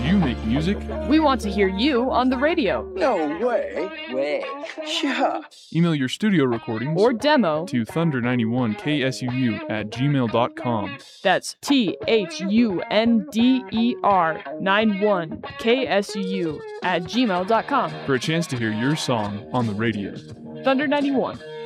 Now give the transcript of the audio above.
you make music? We want to hear you on the radio. No way. Yeah. Email your studio recordings Or demo to thunder91ksuu@gmail.com. That's THUNDER91KSUU@gmail.com. for a chance to hear your song on the radio. Thunder 91.